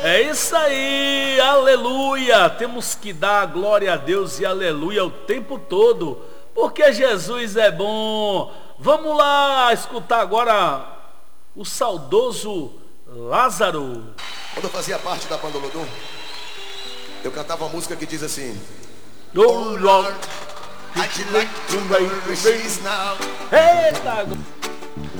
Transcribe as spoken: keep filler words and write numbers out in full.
É isso aí, aleluia. Temos que dar glória a Deus e aleluia o tempo todo, porque Jesus é bom. Vamos lá escutar agora o saudoso Lázaro. Quando eu fazia parte da banda Olodum, eu cantava uma música que diz assim: Oh Lord, I'd like to know where she's now. eita!